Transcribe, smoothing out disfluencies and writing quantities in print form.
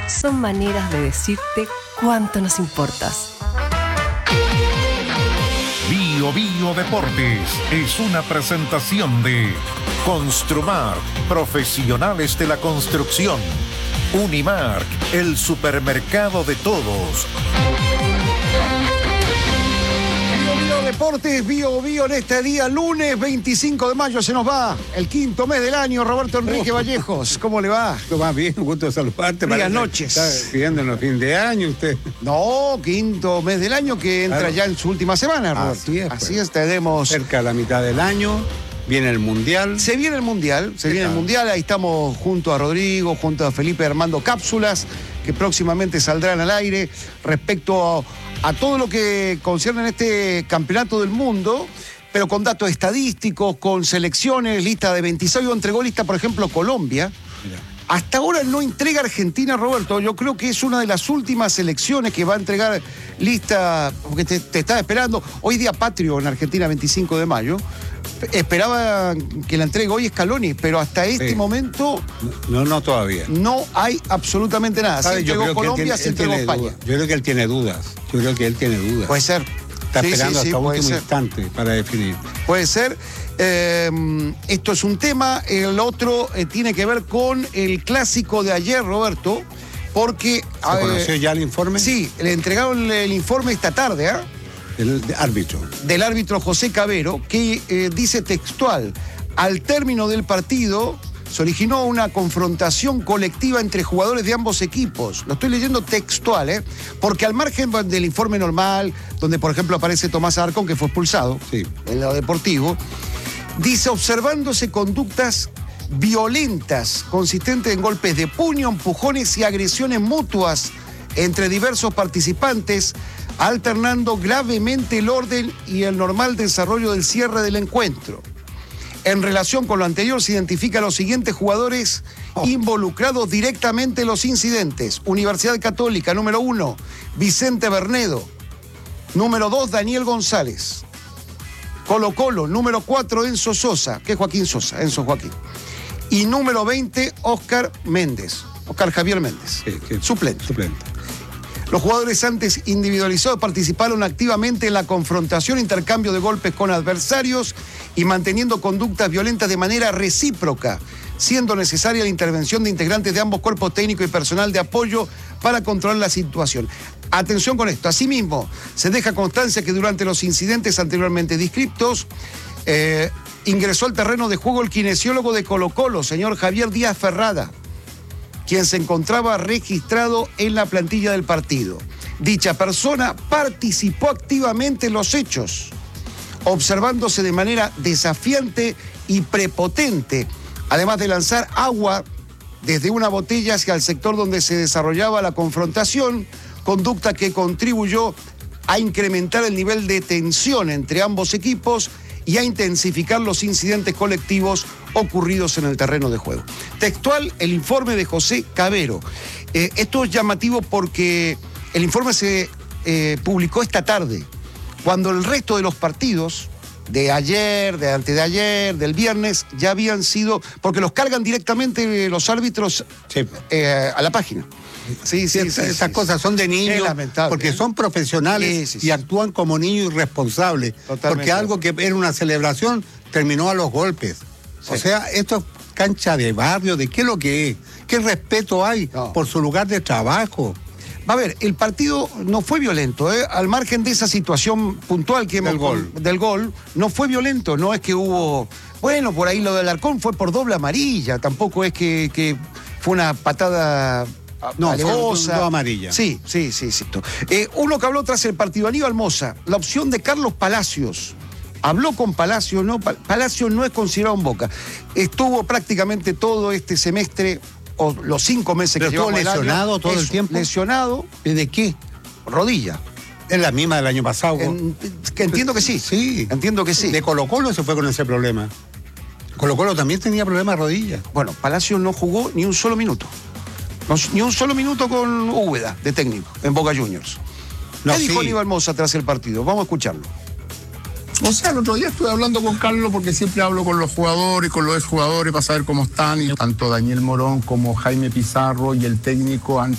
son maneras de decirte cuánto nos importas. Bio Bio Deportes es una presentación de Construmar, profesionales de la construcción. Unimark, el supermercado de todos. Deportes, Bio Bio en este día, lunes 25 de mayo, se nos va el quinto mes del año. Roberto Enrique Vallejos, ¿cómo le va? ¿Cómo va? Bien, un gusto saludarte. Buenas noches. Está pidiendo el fin de año usted. No, quinto mes del año que entra claro. Ya en su última semana, Roberto. Así es, tenemos... cerca de la mitad del año, viene el Mundial. Se viene el Mundial, ahí estamos junto a Rodrigo, junto a Felipe armando cápsulas que próximamente saldrán al aire respecto a todo lo que concierne en este campeonato del mundo, pero con datos estadísticos, con selecciones, lista de 26, entregó lista, por ejemplo, Colombia. Mira. Hasta ahora no entrega Argentina, Roberto. Yo creo que es una de las últimas selecciones que va a entregar lista, porque te estaba esperando. Hoy día patrio en Argentina, 25 de mayo. Esperaba que la entregue hoy Scaloni, pero hasta este momento... No todavía. No hay absolutamente nada. Se entregó Colombia, se entregó España. Yo creo que él tiene dudas. Puede ser. Está esperando hasta último instante para definir. Puede ser. Esto es un tema. El otro tiene que ver con el clásico de ayer, Roberto, porque... ¿Se conoció ya el informe? Sí, le entregaron el informe esta tarde, ¿ah? Del árbitro José Cabero, que dice textual: al término del partido se originó una confrontación colectiva entre jugadores de ambos equipos. Lo estoy leyendo textual, porque al margen del informe normal, donde por ejemplo aparece Tomás Arcón, que fue expulsado en lo deportivo, dice: observándose conductas violentas consistentes en golpes de puño, empujones y agresiones mutuas entre diversos participantes, alternando gravemente el orden y el normal desarrollo del cierre del encuentro. En relación con lo anterior, se identifican los siguientes jugadores involucrados directamente en los incidentes: Universidad Católica, número 1, Vicente Bernedo; número 2, Daniel González; Colo Colo, número 4, Enzo Sosa, que es Joaquín Sosa, Enzo Joaquín; y número 20, Oscar Javier Méndez, suplente. Los jugadores antes individualizados participaron activamente en la confrontación, intercambio de golpes con adversarios y manteniendo conductas violentas de manera recíproca, siendo necesaria la intervención de integrantes de ambos cuerpos técnicos y personal de apoyo para controlar la situación. Atención con esto. Asimismo, se deja constancia que durante los incidentes anteriormente descriptos, ingresó al terreno de juego el kinesiólogo de Colo Colo, señor Javier Díaz Ferrada, quien se encontraba registrado en la plantilla del partido. Dicha persona participó activamente en los hechos, observándose de manera desafiante y prepotente, además de lanzar agua desde una botella hacia el sector donde se desarrollaba la confrontación, conducta que contribuyó a incrementar el nivel de tensión entre ambos equipos y a intensificar los incidentes colectivos ocurridos en el terreno de juego. Textual, el informe de José Cabero. Esto es llamativo porque el informe se publicó esta tarde, cuando el resto de los partidos de ayer, de antes de ayer, del viernes, ya habían sido, porque los cargan directamente los árbitros a la página. Estas cosas son de niños, porque son profesionales y actúan como niños irresponsables. Porque algo que era una celebración terminó a los golpes. O sea, esto es cancha de barrio, ¿de qué es lo que es? ¿Qué respeto hay por su lugar de trabajo? A ver, el partido no fue violento, al margen de esa situación puntual que del gol, no fue violento, no es que hubo... Bueno, por ahí lo del Arcón fue por doble amarilla, tampoco es que fue una patada... No, fue amarilla. Sí. Uno que habló tras el partido, Aníbal Mosa, la opción de Carlos Palacios. Habló con Palacios, ¿no? Palacios no es considerado en Boca. Estuvo prácticamente todo este semestre, o los 5 meses que llevamos estuvo lesionado todo el tiempo. ¿Lesionado? ¿De qué? Rodilla. Es la misma del año pasado. Que entiendo que sí. Sí. Entiendo que sí. De Colo Colo se fue con ese problema. Colo Colo también tenía problemas de rodilla. Bueno, Palacios no jugó ni un solo minuto. Ni un solo minuto con Úbeda de técnico en Boca Juniors. ¿Qué dijo Aníbal Mosa tras el partido? Vamos a escucharlo. O sea, el otro día estuve hablando con Carlos porque siempre hablo con los jugadores, con los exjugadores para saber cómo están. Y tanto Daniel Morón como Jaime Pizarro y el técnico han